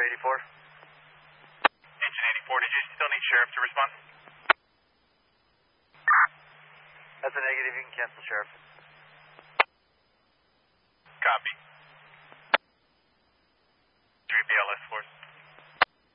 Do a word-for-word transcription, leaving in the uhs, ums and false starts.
eighty-four. Engine eighty-four, did you still need Sheriff to respond? That's a negative. You can cancel, Sheriff. Copy.